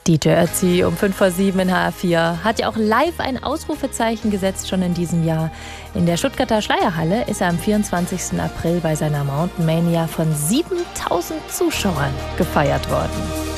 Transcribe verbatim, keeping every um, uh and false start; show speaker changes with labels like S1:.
S1: D J Ötzi um fünf vor sieben in H R vier hat ja auch live ein Ausrufezeichen gesetzt, schon in diesem Jahr. In der Stuttgarter Schleierhalle ist er am vierundzwanzigsten April bei seiner Mountain Mania von siebentausend Zuschauern gefeiert worden.